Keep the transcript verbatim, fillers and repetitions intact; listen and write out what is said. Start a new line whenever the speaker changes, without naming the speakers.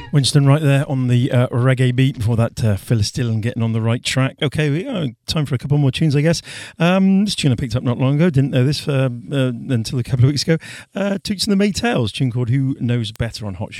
Winston right there on the uh, reggae beat. Before that, uh, Phyllis Dillon getting on the right track. Okay, we, uh, time for a couple more tunes, I guess. Um, this tune I picked up not long ago. Didn't know this uh, uh, until a couple of weeks ago. Uh, Toots and the Maytals, tune called Who Knows Better on Hot